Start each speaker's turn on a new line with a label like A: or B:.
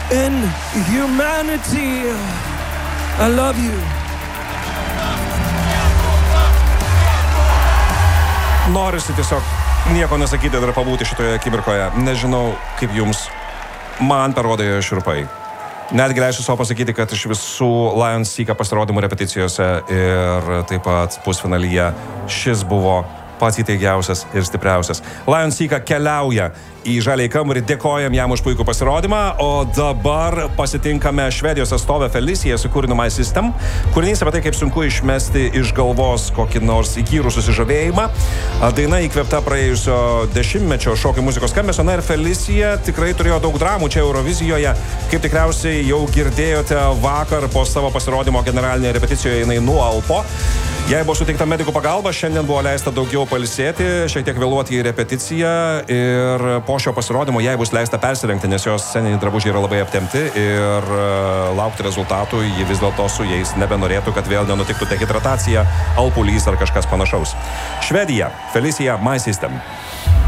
A: in humanity. I love you.
B: Norisi tiesiog nieko nesakyti ir pabūti šitoje akimirkoje. Nežinau, kaip jums. Man parodė širpai. Netgi leisiu savo pasakyti, kad iš visų Lion Seeką pasirodymų repeticijose ir taip pat pusfinalyje šis buvo pats įtaigiausias ir stipriausias. Lion Seeką keliauja į žaliąjį kambarį, dėkojam jam už puikų pasirodymą, o dabar pasitinkame Švedijos atstovę Feliciją su kūriniu My System. Kūrinys apie tai, kaip sunku išmesti iš galvos kokį nors įkyrų susižavėjimą. Daina įkvėpta praėjusio dešimtmečio šokių muzikos skambesio. Na ir Felicija tikrai turėjo daug dramų čia Eurovizijoje. Kaip tikriausiai jau girdėjote vakar po savo pasirodymo generalinėje repeticijoje, jinai nualpo. Jai buvo suteikta medikų pagalba, šiandien buvo leista daugiau pailsėti, šiek tiek vėluoti į repeticiją ir po šio pasirodymo jai bus leista persirengti, nes jos sceniniai drabužiai yra labai aptempti ir laukti rezultatų ji vis dėlto su jais nebenorėtų, kad vėl nenutiktų dehidratacija, alpulys ar kažkas panašaus. Švedija, Felicia, My System.